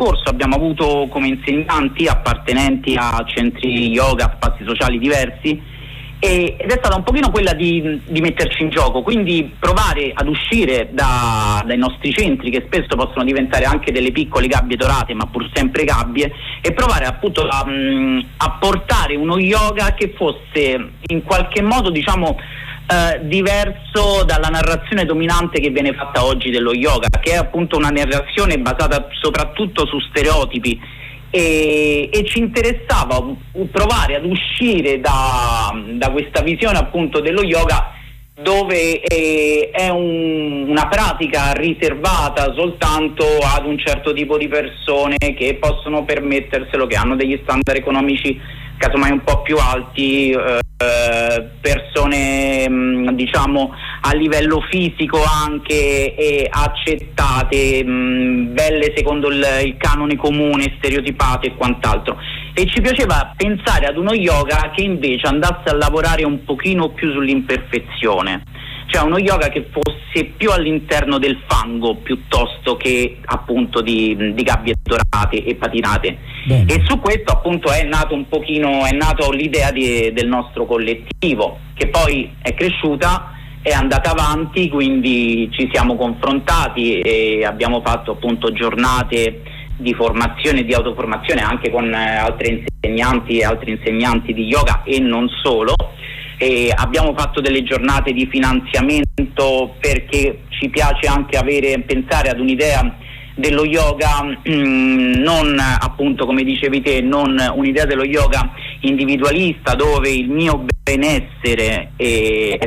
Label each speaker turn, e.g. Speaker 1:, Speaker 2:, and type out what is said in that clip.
Speaker 1: scorso abbiamo avuto come insegnanti appartenenti a centri yoga, spazi sociali diversi, ed è stata un pochino quella di metterci in gioco, quindi provare ad uscire dai nostri centri, che spesso possono diventare anche delle piccole gabbie dorate, ma pur sempre gabbie, e provare appunto a portare uno yoga che fosse in qualche modo, diciamo, diverso dalla narrazione dominante che viene fatta oggi dello yoga, che è appunto una narrazione basata soprattutto su stereotipi, e ci interessava provare ad uscire da questa visione appunto dello yoga, dove è una pratica riservata soltanto ad un certo tipo di persone che possono permetterselo, che hanno degli standard economici casomai un po' più alti, persone diciamo a livello fisico anche accettate, belle secondo il canone comune, stereotipate e quant'altro. E ci piaceva pensare ad uno yoga che invece andasse a lavorare un pochino più sull'imperfezione, cioè uno yoga che fosse più all'interno del fango piuttosto che appunto di gabbie dorate e patinate.
Speaker 2: Bene.
Speaker 1: E su questo appunto è nato l'idea del nostro collettivo, che poi è cresciuta, è andata avanti, quindi ci siamo confrontati e abbiamo fatto appunto giornate di formazione e di autoformazione anche con altri insegnanti e altri insegnanti di yoga e non solo. E abbiamo fatto delle giornate di finanziamento, perché ci piace anche pensare ad un'idea dello yoga, non appunto come dicevi te, non un'idea dello yoga individualista dove il mio benessere è